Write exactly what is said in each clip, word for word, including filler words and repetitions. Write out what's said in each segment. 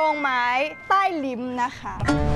รงไม้ใต้ลิ้มนะคะ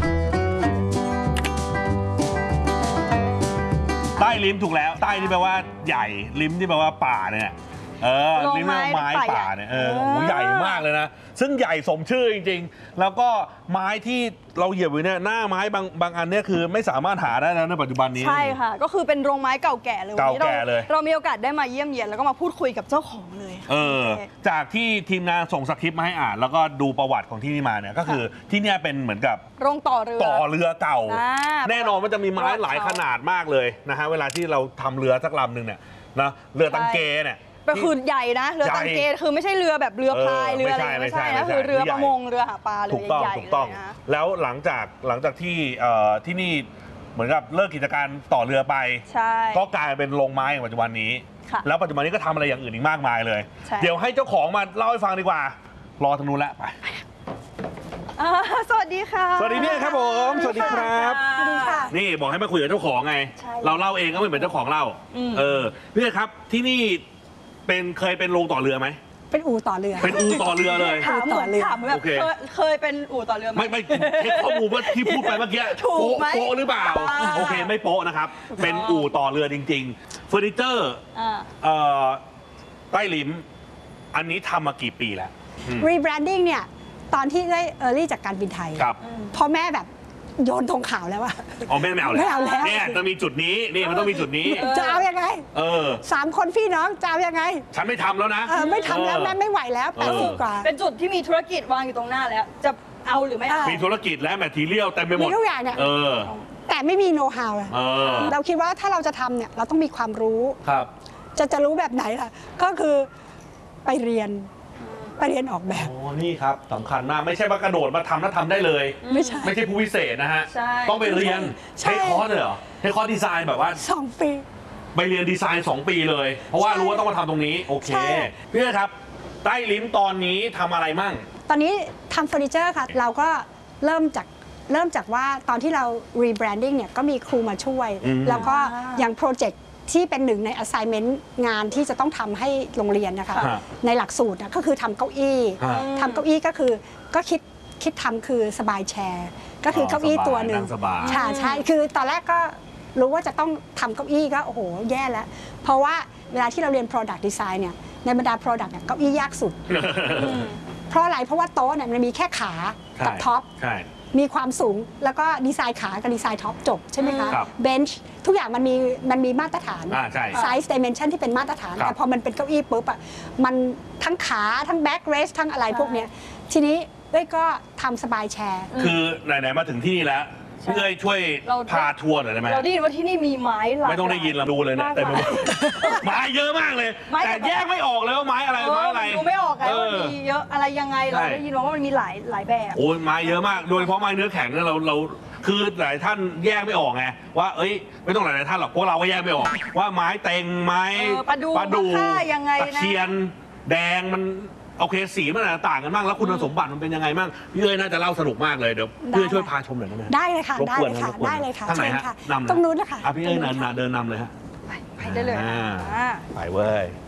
ใต้ลิ้มถูกแล้วใต้ที่แปลว่าใหญ่ลิ้มที่แปลว่าป่าเนี่ยเออลิ้มไม้ป่าเนี่ยเออโหใหญ่มากเลยนะซึ่งใหญ่สมชื่อจริงๆแล้วก็ไม้ที่เราเหยียบไว้เนี่ยหน้าไม้บางบางอันเนี่ยคือไม่สามารถหาได้แล้วในปัจจุบันนี้ใช่ค่ะก็คือเป็นโรงไม้เก่าแก่เลยเก่าแก่เลยเรามีโอกาสได้มาเยี่ยมเยียนแล้วก็มาพูดคุยกับเจ้าของเลยเออจากที่ทีมงานส่งสคริปต์มาให้อ่านแล้วก็ดูประวัติของที่นี่มาเนี่ยก็คือที่นี่เป็นเหมือนกับโรงต่อเรือต่อเรือเก่าแน่นอนมันจะมีไม้หลายขนาดมากเลยนะฮะเวลาที่เราทำเรือสักลำหนึ่งเนี่ยนะเรือตังเกเนี่ยก็คือใหญ่นะเรือตังเกคือไม่ใช่เรือแบบเรือพายเรืออะไรไม่ใช่นะคือเรือประมงเรือหาปลาเลยใหญ่ๆเลยนะแล้วหลังจากหลังจากที่ที่นี่เหมือนกับเลิกกิจการต่อเรือไปก็กลายเป็นโรงไม้ในปัจจุบันนี้แล้วปัจจุบันนี้ก็ทำอะไรอย่างอื่นอีกมากมายเลยเดี๋ยวให้เจ้าของมาเล่าให้ฟังดีกว่ารอทางนู้นแล้วไปสวัสดีค่ะสวัสดีพี่ครับผมสวัสดีครับสวัสดีค่ะนี่บอกให้มาคุยกับเจ้าของไงเราเล่าเองก็ไม่เหมือนเจ้าของเล่าเออพี่ครับที่นี่เป็นเคยเป็นโรงต่อเรือไหมเป็นอู่ต่อเรือเป็นอู่ต่อเรือเลยถามต่อเรือถามแบบเคยเป็นอู่ต่อเรือไหมไม่ไม่เช็คข้อมูลว่าที่พูดไปเมื่อกี้โป๊ะโป๊ะหรือเปล่าโอเคไม่โป๊ะนะครับเป็นอู่ต่อเรือจริงๆเฟอร์นิเจอร์ใต้ลิ้มอันนี้ทำมากี่ปีแล้วรีแบรนดิ้งเนี่ยตอนที่ได้เออร์ลี่จากการบินไทยพอแม่แบบโยนธงขาวแล้วอะอ๋อแม่ไม่เอาแล้วไม่เอาแล้วเนี่ยจะมีจุดนี้นี่มันต้องมีจุดนี้จะเอายังไงเออสามคนพี่น้องจะเอายังไงฉันไม่ทำแล้วนะเออไม่ทำแล้วแม่ไม่ไหวแล้วแปดสิบกว่าเป็นจุดที่มีธุรกิจวางอยู่ตรงหน้าแล้วจะเอาหรือไม่เอามีธุรกิจและแมททีเรียลเต็มไปหมดมีทุกอย่างเนี่ยแต่ไม่มีโน้ตฮาวเลยเราคิดว่าถ้าเราจะทำเนี่ยเราต้องมีความรู้ครับจะจะรู้แบบไหนล่ะก็คือไปเรียนไปเรียนออกแบบโอ้นี่ครับสำคัญมากไม่ใช่ว่ากระโดดมาทำแล้วทำได้เลยไม่ใช่ไม่ใช่ผู้พิเศษนะฮะต้องไปเรียนเทคคอร์สเลยเหรอเทคคอร์สดีไซน์แบบว่าสองปีไปเรียนดีไซน์สองปีเลยเพราะว่ารู้ว่าต้องมาทำตรงนี้โอเคพี่ครับใต้ลิ้มตอนนี้ทำอะไรมั่งตอนนี้ทำเฟอร์นิเจอร์ค่ะเราก็เริ่มจากเริ่มจากว่าตอนที่เรารีแบรนดิ้งเนี่ยก็มีครูมาช่วยแล้วก็อย่างโปรเจกต์ที่เป็นหนึ่งใน assignment งานที่จะต้องทำให้โรงเรียนนะคะในหลักสูตรก็คือทำเก้าอี้ทำเก้าอี้ก็คือก็คิดคิดทำคือสบายแชร์ก็คือเก้าอี้ตัวหนึ่งใช่ใช่คือตอนแรกก็รู้ว่าจะต้องทำเก้าอี้ก็โอ้โหแย่แล้วเพราะว่าเวลาที่เราเรียน product design เนี่ยในบรรดา product เนี่ยเก้าอี้ยากสุดเพราะอะไรเพราะว่าโต๊ะเนี่ยมันมีแค่ขากับท็อปมีความสูงแล้วก็ดีไซน์ขากับดีไซน์ท็อปจบใช่ไหมคะเบนช์ทุกอย่างมันมีมันมีมาตรฐานไซส์ดิเมนชันที่เป็นมาตรฐานแต่พอมันเป็นเก้าอี้ปุ๊บอ่ะมันทั้งขาทั้งแบ็กเรสทั้งอะไรพวกเนี้ยทีนี้เอ้ยก็ทำสบายแชร์คือไหนๆมาถึงที่นี่แล้วพี่เอ้ยช่วยพาทัวร์หน่อยได้ไหมเราได้ยินว่าที่นี่มีไม้หลายไม่ต้องได้ยินเราดูเลยเนี่ยแต่ไม้เยอะมากเลยแต่แยกไม่ออกเลยว่าไม้อะไรไม้อะไรดูไม่ออกไงว่ามีเยอะอะไรยังไงเราได้ยินว่ามันมีหลายหลายแบบโอ้ยไม้เยอะมากโดยเฉพาะไม้เนื้อแข็งเนี่ยเราเราคือหลายท่านแยกไม่ออกไงว่าเอ้ยไม่ต้องหลายท่านหรอกพวกเราก็แยกไม่ออกว่าไม้เต็งไม้ปลาดูปลาดูยังไงนะตะเคียนแดงมันโอเคสีมันต่างกันมากแล้วคุณสมบัติมันเป็นยังไงบ้างพี่เอ้ยน่าจะเล่าสนุกมากเลยเดี๋ยวพี่เอ้ยช่วยพาชมหน่อยได้ไหมได้เลยค่ะได้เลยค่ะได้เลยค่ะทางไหนฮะตรงนู้นนะคะพี่เอ้ยเดินนำเลยฮะไปได้เลยไปเว้ย